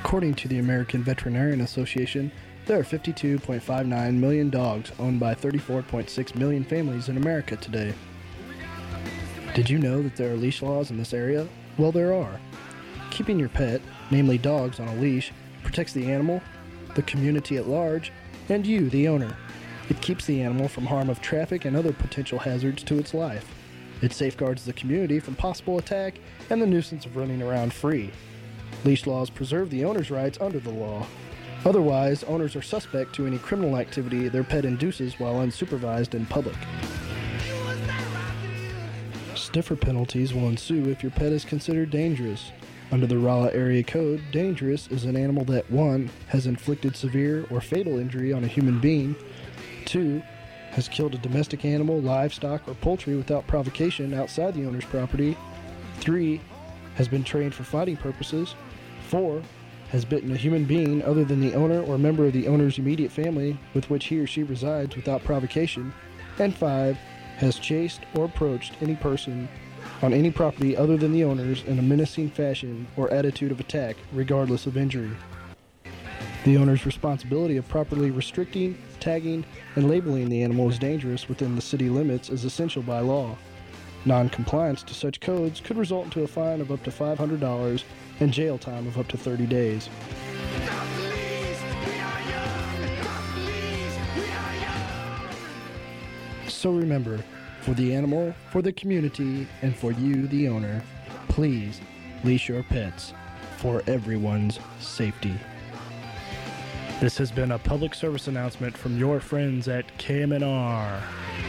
According to the American Veterinarian Association, there are 52.59 million dogs owned by 34.6 million families in America today. Did you know that there are leash laws in this area? Well, there are. Keeping your pet, namely dogs, on a leash protects the animal, the community at large, and you, the owner. It keeps the animal from harm of traffic and other potential hazards to its life. It safeguards the community from possible attack and the nuisance of running around free. Leash laws preserve the owner's rights under the law. Otherwise, owners are suspect to any criminal activity their pet induces while unsupervised in public. Stiffer penalties will ensue if your pet is considered dangerous. Under the Rolla Area Code, dangerous is an animal that 1. Has inflicted severe or fatal injury on a human being, 2. Has killed a domestic animal, livestock, or poultry without provocation outside the owner's property, 3. Has been trained for fighting purposes, 4. Has bitten a human being other than the owner or member of the owner's immediate family with which he or she resides without provocation, and 5. Has chased or approached any person on any property other than the owner's in a menacing fashion or attitude of attack, regardless of injury. The owner's responsibility of properly restricting, tagging, and labeling the animal as dangerous within the city limits is essential by law. Non-compliance to such codes could result into a fine of up to $500 and jail time of up to 30 days. So remember, for the animal, for the community, and for you, the owner, please leash your pets for everyone's safety. This has been a public service announcement from your friends at KMNR.